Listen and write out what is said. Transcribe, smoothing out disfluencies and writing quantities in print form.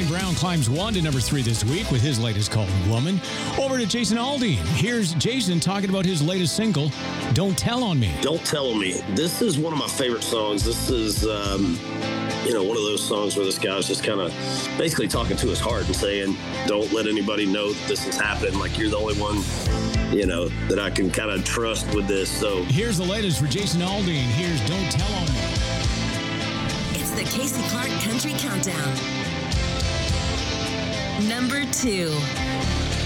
Brown climbs 1 to number 3 this week with his latest called Woman. Over to Jason Aldean. Here's Jason talking about his latest single, Don't Tell on Me. Don't Tell on Me. This is one of my favorite songs. This is, one of those songs where this guy's just kind of basically talking to his heart and saying, don't let anybody know that this is happening. Like, you're the only one, that I can kind of trust with this. So here's the latest for Jason Aldean. Here's Don't Tell on Me. It's the Casey Clark Country Countdown. Number 2.